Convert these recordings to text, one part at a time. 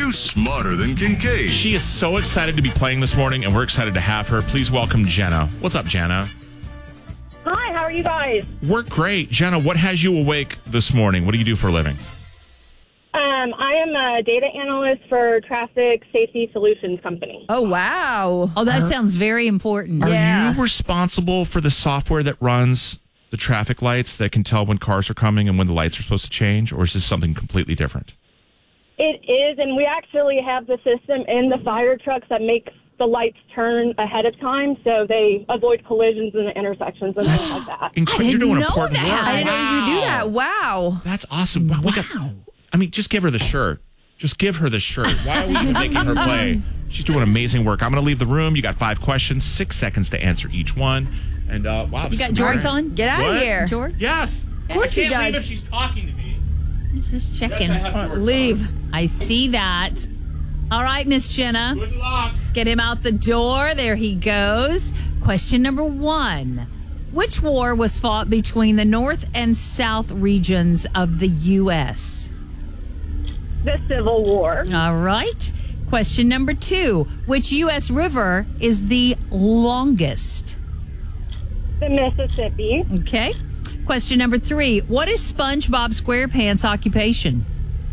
you smarter than Kincaid? She is so excited to be playing this morning, and we're excited to have her. Please welcome Jenna. What's up, Jenna? Hi, how are you guys? We're great. Jenna, what has you awake this morning? What do you do for a living? I am a data analyst for Traffic Safety Solutions Company. Oh, wow. Oh, that sounds very important. Are you responsible for the software that runs the traffic lights that can tell when cars are coming and when the lights are supposed to change, or is this something completely different? It is, and we actually have the system in the fire trucks that makes the lights turn ahead of time so they avoid collisions in the intersections and things like that. You're doing important that. work. I didn't know you could do that. Wow. That's awesome. Wow. Just give her the shirt. Just give her the shirt. Why are we even making her play? She's doing amazing work. I'm going to leave the room. You got 5 questions, 6 seconds to answer each one. And wow, You got George on? Get out of here. George? Yes. Of course he I can't does. leave if she's talking to me. Just checking. Yes, I have George Leave. I see that. All right, Miss Jenna. Good luck. Let's get him out the door. There he goes. Question number 1. Which war was fought between the North and South regions of the U.S.? The Civil War. All right. Question number 2. Which U.S. river is the longest? The Mississippi. Okay. Question number 3. What is SpongeBob SquarePants' occupation?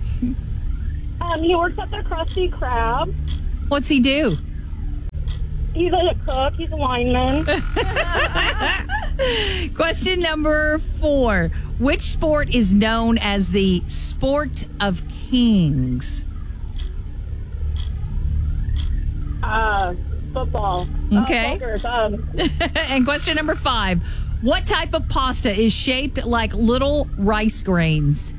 He works at the Krusty Krab. What's he do? He's a cook. He's a lineman. Question number 4. Which sport is known as the sport of kings? Football. Okay. And question number 5. What type of pasta is shaped like little rice grains?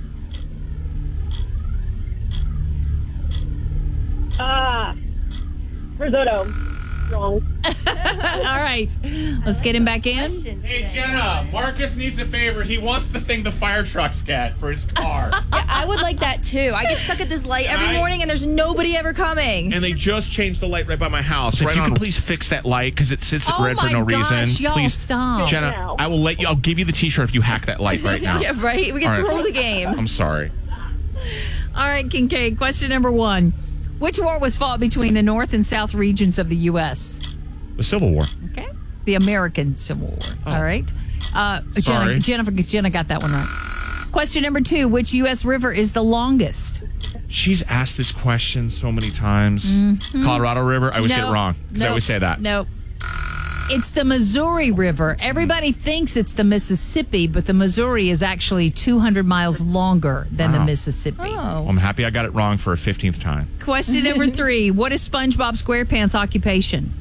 Risotto. Wrong. All right. Let's get him back in. Hey, Jenna, Marcus needs a favor. He wants the thing the fire trucks get for his car. Yeah, I would like that too. I get stuck at this light every morning and there's nobody ever coming. And they just changed the light right by my house. If you could please fix that light because it sits at Oh red for my no gosh, reason. y'all Please stop. Jenna, I'll give you the t-shirt if you hack that light right now. Yeah, right? We can All right. throw the game. I'm sorry. All right, Kincaid. Question number 1. Which war was fought between the North and South regions of the U.S.? The Civil War. Okay. The American Civil War. Oh. All right. Sorry. Jenna got that one right. Question number 2. Which U.S. river is the longest? She's asked this question so many times. Colorado River. I always get it wrong because I always say that. Nope. It's the Missouri River. Everybody thinks it's the Mississippi, but the Missouri is actually 200 miles longer than the Mississippi. Oh. I'm happy I got it wrong for a 15th time. Question number 3. What is SpongeBob SquarePants' occupation?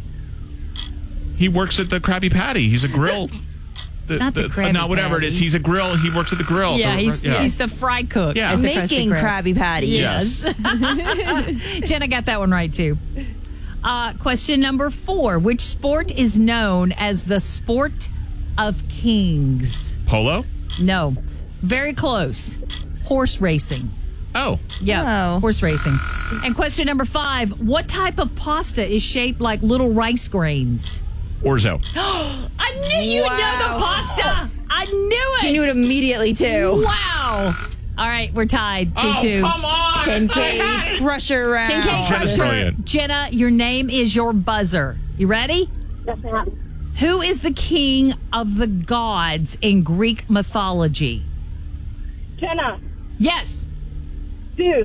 He works at the Krabby Patty. He's a grill. Not the Krabby No, whatever Patty. it is. He's a grill. He works at the grill. Yeah, he's the fry cook. Yeah. At the Krusty Making Krab. Krabby Patties. Yes. Jenna got that one right, too. Question number 4. Which sport is known as the sport of kings? Polo? No. Very close. Horse racing. Oh. Yeah, Oh. horse racing. And question number 5. What type of pasta is shaped like little rice grains? Orzo. I knew you'd know the pasta. I knew it. You knew it immediately too. Wow. All right, we're tied 2-2. Come on. Kincaid Crusher round. Kincaid Jenna's Crusher. brilliant. Jenna, your name is your buzzer. You ready? Yes, ma'am. Who is the king of the gods in Greek mythology? Jenna. Yes. Zeus.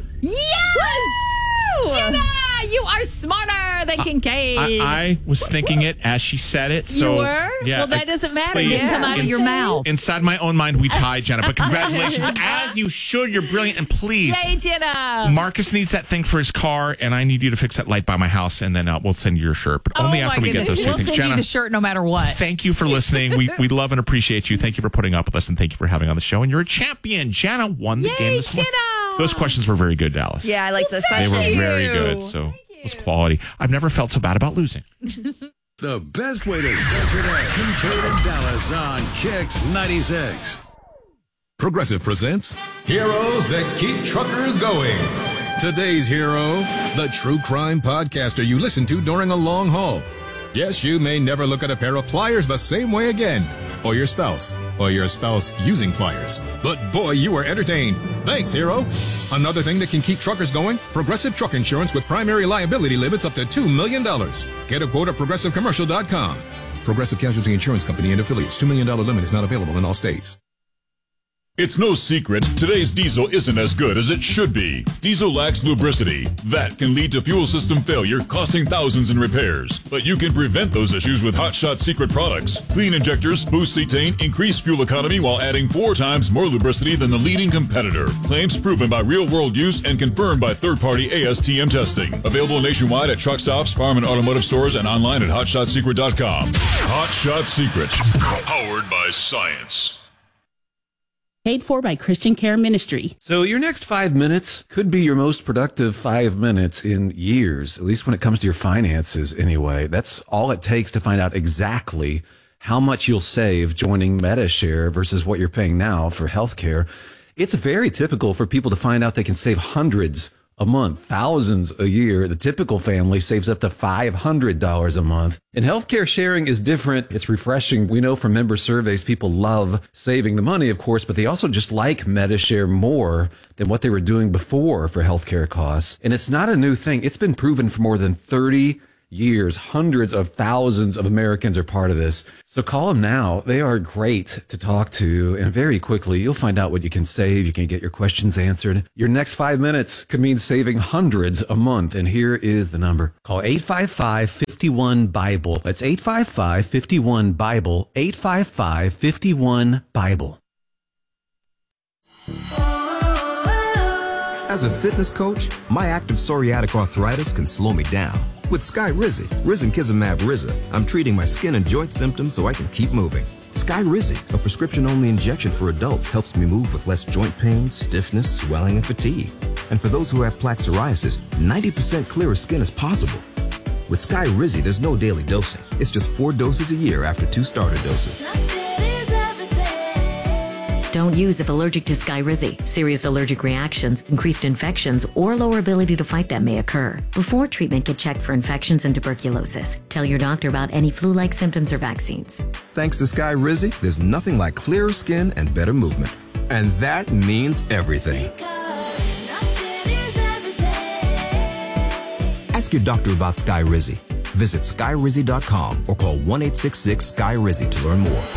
Yes! Jenna, you are smarter than Kincaid. I was thinking it as she said it. So, You were? Yeah, Well, that doesn't matter. please. It didn't come out of your mouth. Inside my own mind, we tied, Jenna. But congratulations, as you should. You're brilliant. And please, Yay, Jenna. Marcus needs that thing for his car, and I need you to fix that light by my house, and then we'll send you your shirt. But only after we get those 2 We'll things. send Jenna, you the shirt no matter what. thank you for listening. We love and appreciate you. Thank you for putting up with us, and thank you for having on the show. And you're a champion. Jenna won the game this morning. Jenna. Those questions were very good, Dallas. Yeah, I like those They questions. were very good. So it was quality. I've never felt so bad about losing. The best way to start your day. Kincaid and Dallas on Kix 96. Progressive presents Heroes That Keep Truckers Going. Today's hero, the true crime podcaster you listen to during a long haul. Yes, you may never look at a pair of pliers the same way again. or your spouse using pliers. But boy, you were entertained. Thanks, Hero. Another thing that can keep truckers going, Progressive Truck Insurance with primary liability limits up to $2 million. Get a quote at ProgressiveCommercial.com. Progressive Casualty Insurance Company and affiliates. $2 million limit is not available in all states. It's no secret, today's diesel isn't as good as it should be. Diesel lacks lubricity. That can lead to fuel system failure, costing thousands in repairs. But you can prevent those issues with Hot Shot Secret products. Clean injectors, boost cetane, increase fuel economy while adding 4 times more lubricity than the leading competitor. Claims proven by real-world use and confirmed by third-party ASTM testing. Available nationwide at truck stops, farm and automotive stores, and online at HotShotSecret.com. Hot Shot Secret. Powered by science. Paid for by Christian Care Ministry. So your next 5 minutes could be your most productive 5 minutes in years, at least when it comes to your finances anyway. That's all it takes to find out exactly how much you'll save joining MediShare versus what you're paying now for healthcare. It's very typical for people to find out they can save hundreds a month, thousands a year. The typical family saves up to $500 a month. And healthcare sharing is different. It's refreshing. We know from member surveys, people love saving the money, of course, but they also just like MediShare more than what they were doing before for healthcare costs. And it's not a new thing. It's been proven for more than 30 years. Hundreds of thousands of Americans are part of this. So call them now. They are great to talk to. And very quickly, you'll find out what you can save. You can get your questions answered. Your next 5 minutes could mean saving hundreds a month. And here is the number. Call 855-51-BIBLE. That's 855-51-BIBLE. 855-51-BIBLE. As a fitness coach, my active psoriatic arthritis can slow me down. With Skyrizi, Risankizumab Riza, I'm treating my skin and joint symptoms so I can keep moving. Skyrizi, a prescription-only injection for adults, helps me move with less joint pain, stiffness, swelling, and fatigue. And for those who have plaque psoriasis, 90% clearer skin is possible. With Skyrizi, there's no daily dosing. It's just 4 doses a year after 2 starter doses. Don't use if allergic to Skyrizi. Serious allergic reactions, increased infections, or lower ability to fight them may occur. Before treatment, get checked for infections and tuberculosis. Tell your doctor about any flu-like symptoms or vaccines. Thanks to Skyrizi, there's nothing like clearer skin and better movement. And that means everything. Ask your doctor about Skyrizi. Visit Skyrizi.com or call 1-866-SKY-RIZI to learn more.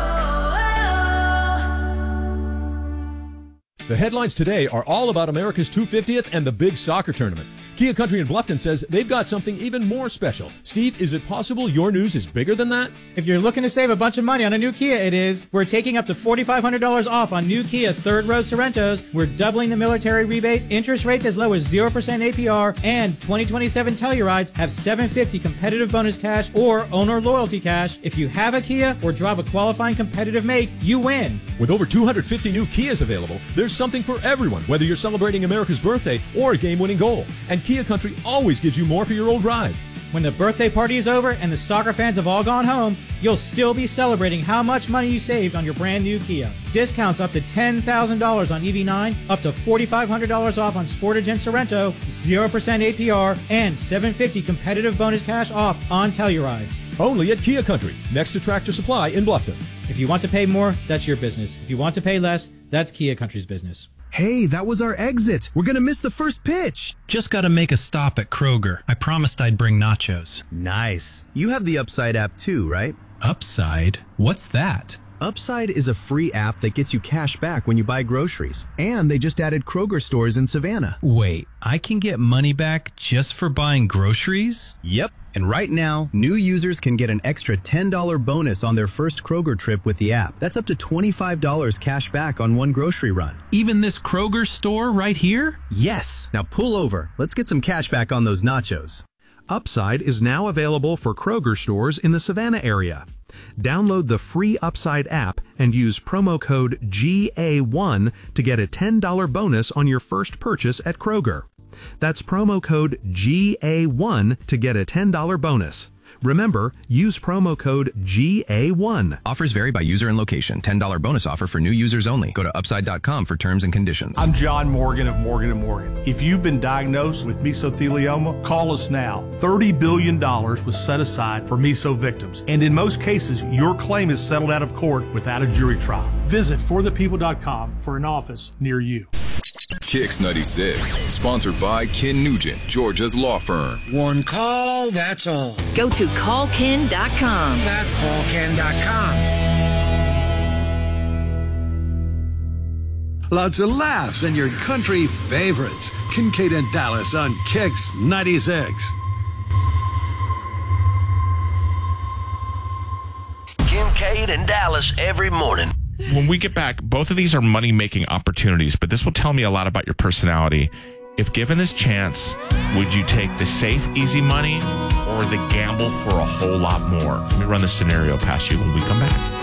The headlines today are all about America's 250th and the big soccer tournament. Kia Country in Bluffton says they've got something even more special. Steve, is it possible your news is bigger than that? If you're looking to save a bunch of money on a new Kia, it is. We're taking up to $4,500 off on new Kia third-row Sorrentos. We're doubling the military rebate, interest rates as low as 0% APR, and 2027 Tellurides have $750 competitive bonus cash or owner loyalty cash. If you have a Kia or drive a qualifying competitive make, you win. With over 250 new Kias available, there's something for everyone, whether you're celebrating America's birthday or a game-winning goal. And Kia Country always gives you more for your old ride. When the birthday party is over and the soccer fans have all gone home, you'll still be celebrating how much money you saved on your brand new Kia. Discounts up to $10,000 on EV9, up to $4,500 off on Sportage and Sorrento, 0% APR, and $750 competitive bonus cash off on Tellurides. Only at Kia Country, next to Tractor Supply in Bluffton. If you want to pay more, that's your business. If you want to pay less, that's Kia Country's business. Hey, that was our exit. We're going to miss the first pitch. Just got to make a stop at Kroger. I promised I'd bring nachos. Nice. You have the Upside app too, right? Upside? What's that? Upside is a free app that gets you cash back when you buy groceries. And they just added Kroger stores in Savannah. Wait, I can get money back just for buying groceries? Yep. And right now, new users can get an extra $10 bonus on their first Kroger trip with the app. That's up to $25 cash back on one grocery run. Even this Kroger store right here? Yes. Now pull over. Let's get some cash back on those nachos. Upside is now available for Kroger stores in the Savannah area. Download the free Upside app and use promo code GA1 to get a $10 bonus on your first purchase at Kroger. That's promo code GA1 to get a $10 bonus. Remember, use promo code GA1. Offers vary by user and location. $10 bonus offer for new users only. Go to upside.com for terms and conditions. I'm John Morgan of Morgan & Morgan. If you've been diagnosed with mesothelioma, call us now. $30 billion was set aside for meso victims. And in most cases, your claim is settled out of court without a jury trial. Visit forthepeople.com for an office near you. Kicks 96, sponsored by Ken Nugent, Georgia's law firm. One call, that's all. Go to callken.com. That's callken.com. Lots of laughs and your country favorites. Kincaid and Dallas on Kicks 96. Kincaid and Dallas every morning. When we get back, both of these are money-making opportunities, but this will tell me a lot about your personality. If given this chance, would you take the safe, easy money or the gamble for a whole lot more? Let me run the scenario past you when we come back.